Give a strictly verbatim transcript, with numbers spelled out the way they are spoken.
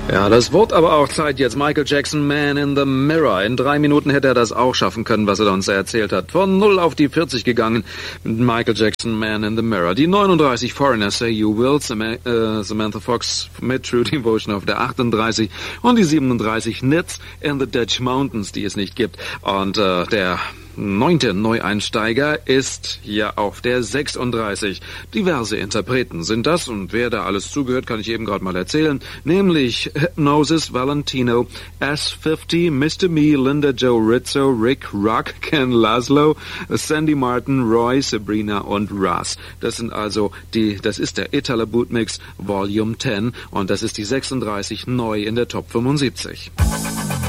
Ja, das wird aber auch Zeit jetzt. Michael Jackson, Man in the Mirror. In drei Minuten hätte er das auch schaffen können, was er uns erzählt hat. Von null auf die vierzig gegangen mit Michael Jackson, Man in the Mirror. Die neununddreißig, Foreigner, Say You Will, Sam- äh, Samantha Fox mit True Devotion auf der achtunddreißig und die siebenunddreißig, Nits in the Dutch Mountains, die es nicht gibt. Und äh, der neunte Neueinsteiger ist hier auf der sechsunddreißig. Diverse Interpreten sind das, und wer da alles zugehört, kann ich eben gerade mal erzählen, nämlich Hypnosis, Valentino, S fünfzig, Mister Me, Linda Joe Rizzo, Rick Rock, Ken Laszlo, Sandy Martin, Roy, Sabrina und Russ. Das sind also die, das ist der Italo Bootmix Volume zehn, und das ist die sechsunddreißig neu in der Top fünfundsiebzig.